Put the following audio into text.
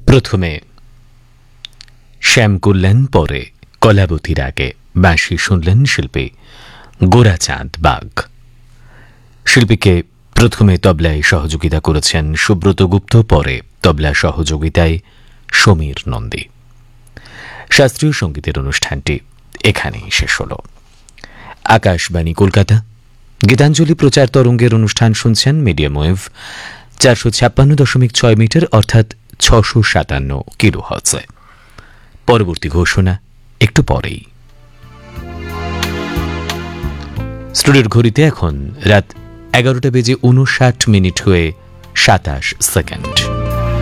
প্রথমে শ্যাম করলেন, পরে কলাবতীর আগে বাঁশি শুনলেন শিল্পী গোরাচাঁদ বাগ। শিল্পীকে প্রথমে তবলায় সহযোগিতা করেছেন সুব্রত গুপ্ত, পরে তবলা সহযোগিতায় সমীর নন্দী। শাস্ত্রীয় সঙ্গীতের অনুষ্ঠানটি এখানেই শেষ হল। আকাশবাণী কলকাতা, গীতাঞ্জলি প্রচার তরঙ্গের অনুষ্ঠান শুনছেন মিডিয়াম ওয়েভ 456.6 মিটার অর্থাৎ 657 কিলোহার্টজে। পরবর্তী ঘোষণা একটু পরেই। স্টুডিওর ঘড়িতে এখন রাত 11:59 হয়ে 27 সেকেন্ড।